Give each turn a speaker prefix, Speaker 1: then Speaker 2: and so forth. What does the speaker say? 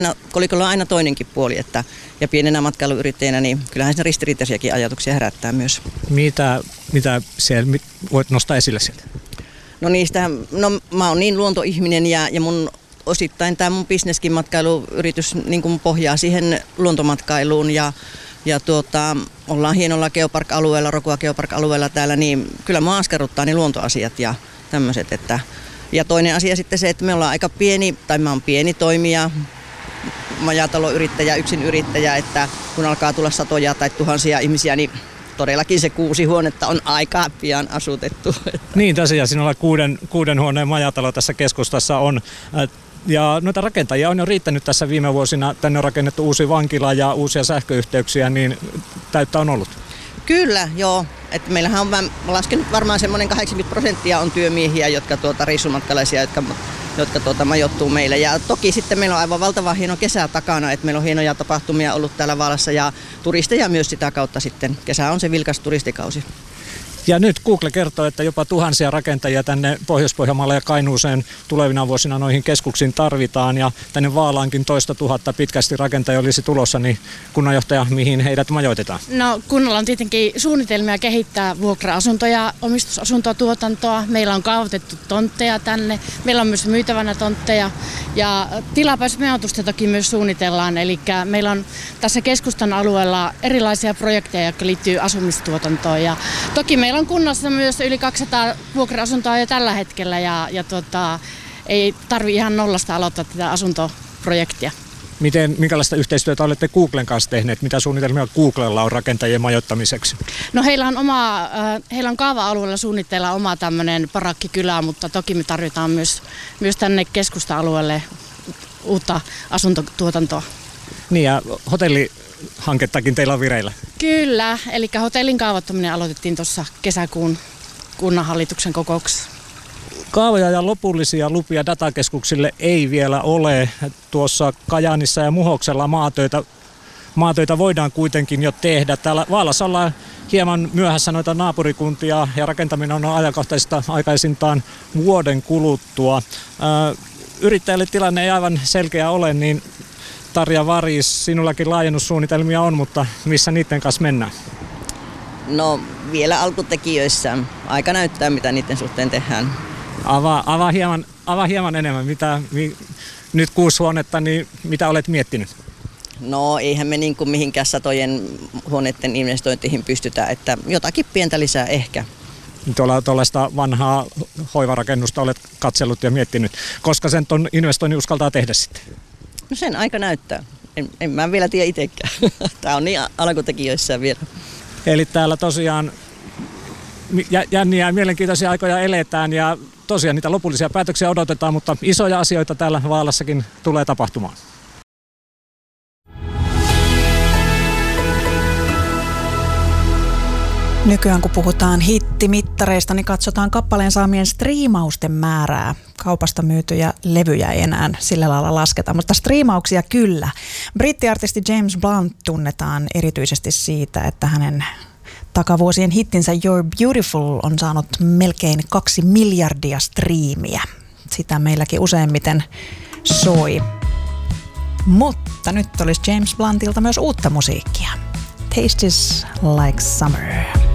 Speaker 1: No, kolikolla on aina toinenkin puoli, ja pienenä matkailuyrittäjänä, niin kyllähän se ristiriitaisiakin ajatuksia herättää myös.
Speaker 2: Mitä siellä voit nostaa esille sieltä?
Speaker 1: No mä oon niin luontoihminen ja mun osittain tämä mun bisneskin matkailuyritys niin kuin pohjaa siihen luontomatkailuun ja ollaan hienolla geopark-alueella, Rokua geopark-alueella täällä, niin kyllä mua askarruttaa niin luontoasiat ja tämmöiset. Ja toinen asia sitten se, että me ollaan aika pieni, tai mä oon pieni toimija, majataloyrittäjä, yksinyrittäjä, että kun alkaa tulla satoja tai tuhansia ihmisiä, niin todellakin se 6 huonetta on aika pian asutettu.
Speaker 2: Niin tosiaan, sinulla 6 huoneen majatalo tässä keskustassa on. Ja noita rakentajia on jo riittänyt tässä viime vuosina. Tänne on rakennettu uusi vankila ja uusia sähköyhteyksiä, niin täyttä on ollut.
Speaker 1: Kyllä, joo. Että meillähän on, mä laskenut varmaan semmoinen 80% on työmiehiä, jotka reissumatkalaisia, jotka majoittuu meille. Ja toki sitten meillä on aivan valtavan hieno kesä takana, että meillä on hienoja tapahtumia ollut täällä Vaalassa ja turisteja myös sitä kautta sitten. Kesä on se vilkas turistikausi.
Speaker 2: Ja nyt Google kertoo, että jopa tuhansia rakentajia tänne Pohjois-Pohjanmaalle ja Kainuuseen tulevina vuosina noihin keskuksiin tarvitaan. Ja tänne Vaalaankin 2 000 pitkästi rakentajia olisi tulossa, niin kunnanjohtaja, mihin heidät majoitetaan?
Speaker 3: No kunnalla on tietenkin suunnitelmia kehittää vuokra-asuntoja, omistusasuntotuotantoa. Meillä on kaavoitettu tontteja tänne. Meillä on myös myytävänä tontteja ja tilapäismajoitusta toki myös suunnitellaan. Eli meillä on tässä keskustan alueella erilaisia projekteja, jotka liittyy asumistuotantoon. Ja toki meillä on kunnassa myös yli 200 vuokra-asuntoa jo tällä hetkellä ja ei tarvitse ihan nollasta aloittaa tätä asuntoprojektia.
Speaker 2: Minkälaista yhteistyötä olette Googlen kanssa tehneet? Mitä suunnitelmia Googlella on rakentajien majoittamiseksi?
Speaker 3: No heillä on kaava-alueella suunnitteilla oma tämmöinen parakkikylä, mutta toki me tarvitaan myös tänne keskusta-alueelle uutta asuntotuotantoa.
Speaker 2: Niin ja hotellihankettakin teillä on vireillä?
Speaker 3: Kyllä, eli hotellin kaavoittaminen aloitettiin tuossa kesäkuun kunnanhallituksen kokouksessa.
Speaker 2: Kaavoja ja lopullisia lupia datakeskuksille ei vielä ole. Tuossa Kajaanissa ja Muhoksella maatöitä voidaan kuitenkin jo tehdä. Täällä Vaalassa ollaan hieman myöhässä noita naapurikuntia ja rakentaminen on ajankohtaisesta aikaisintaan vuoden kuluttua. Yrittäjälle tilanne ei aivan selkeä ole, niin Tarja Varis, sinullakin laajennussuunnitelmia on, mutta missä niiden kanssa mennään?
Speaker 1: No vielä alkutekijöissä. Aika näyttää, mitä niiden suhteen tehdään.
Speaker 2: Avaa hieman enemmän. Nyt 6 huonetta, niin mitä olet miettinyt?
Speaker 1: No eihän me niin kuin mihinkään satojen huoneiden investointiin pystytä, että jotakin pientä lisää ehkä.
Speaker 2: Tuollaista vanhaa hoivarakennusta olet katsellut ja miettinyt. Koska sen ton investoinnin uskaltaa tehdä sitten?
Speaker 1: No sen aika näyttää. En mä vielä tiedä itsekään. Tämä on niin alkutekijöissään vielä.
Speaker 2: Eli täällä tosiaan jänniä ja mielenkiintoisia aikoja eletään ja tosiaan niitä lopullisia päätöksiä odotetaan, mutta isoja asioita täällä Vaalassakin tulee tapahtumaan.
Speaker 4: Nykyään kun puhutaan hittimittareista, niin katsotaan kappaleen saamien striimausten määrää. Kaupasta myytyjä levyjä ei enää sillä lailla lasketa, mutta striimauksia kyllä. Brittiartisti James Blunt tunnetaan erityisesti siitä, että hänen takavuosien hittinsä You're Beautiful on saanut melkein 2 miljardia striimiä. Sitä meilläkin useimmiten soi. Mutta nyt olisi James Bluntilta myös uutta musiikkia. Tastes like summer.